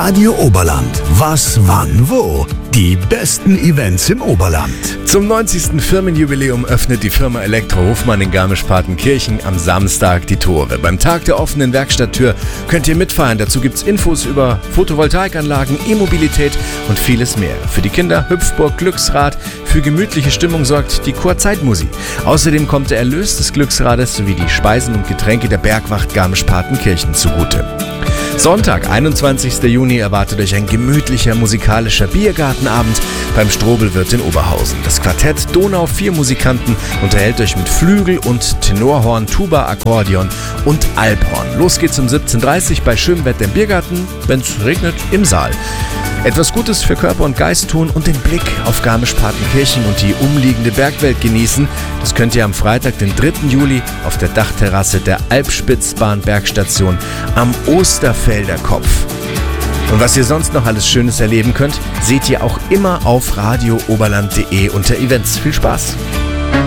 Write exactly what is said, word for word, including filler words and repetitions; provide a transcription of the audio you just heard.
Radio Oberland. Was, wann, wo? Die besten Events im Oberland. Zum neunzigsten Firmenjubiläum öffnet die Firma Elektro Hofmann in Garmisch-Partenkirchen am Samstag die Tore. Beim Tag der offenen Werkstatttür könnt ihr mitfeiern. Dazu gibt's Infos über Photovoltaikanlagen, E-Mobilität und vieles mehr. Für die Kinder Hüpfburg, Glücksrad. Für gemütliche Stimmung sorgt die Chorzeitmusik. Außerdem kommt der Erlös des Glücksrades sowie die Speisen und Getränke der Bergwacht Garmisch-Partenkirchen zugute. Sonntag, einundzwanzigsten Juni, erwartet euch ein gemütlicher musikalischer Biergartenabend beim Strobelwirt in Oberhausen. Das Quartett Donau vier Musikanten unterhält euch mit Flügel und Tenorhorn, Tuba, Akkordeon und Alphorn. Los geht's um siebzehn Uhr dreißig bei schönem Wetter im Biergarten, wenn's regnet, im Saal. Etwas Gutes für Körper und Geist tun und den Blick auf Garmisch-Partenkirchen und die umliegende Bergwelt genießen. Das könnt ihr am Freitag, den dritten Juli, auf der Dachterrasse der Alpspitzbahn-Bergstation am Osterfelder Kopf. Und was ihr sonst noch alles Schönes erleben könnt, seht ihr auch immer auf radio oberland punkt de unter Events. Viel Spaß!